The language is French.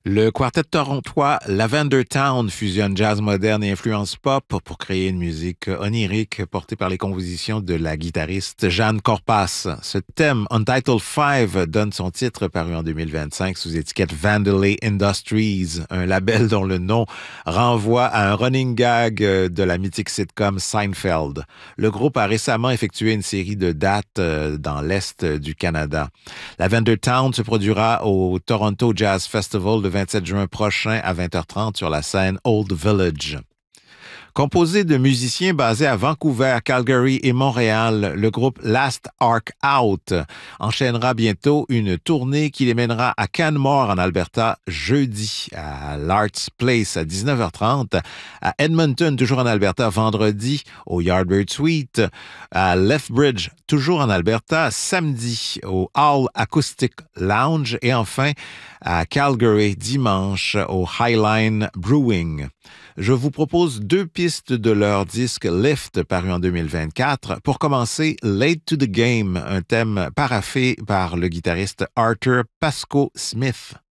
Le quartet torontois Lavender Town fusionne jazz moderne et influence pop pour créer une musique onirique portée par les compositions de la guitariste Jeanne Corpas. Ce thème, Untitled Five, donne son titre paru en 2025 sous étiquette Vandelay Industries, un label dont le nom renvoie à un running gag de la mythique sitcom Seinfeld. Le groupe a récemment effectué une série de dates dans l'Est du Canada. Lavender Town se produira au Toronto Jazz Festival le 27 juin prochain à 20h30 sur la scène Old Village. Composé de musiciens basés à Vancouver, Calgary et Montréal, le groupe Last Arc Out enchaînera bientôt une tournée qui les mènera à Canmore en Alberta jeudi, à l'Arts Place à 19h30, à Edmonton, toujours en Alberta, vendredi au Yardbird Suite, à Lethbridge, toujours en Alberta, samedi au Hall Acoustic Lounge et enfin à Calgary, dimanche au Highline Brewing. Je vous propose deux pistes de leur disque Lift paru en 2024. Pour commencer, Late to the Game, un thème paraphé par le guitariste Arthur Pasco Smith.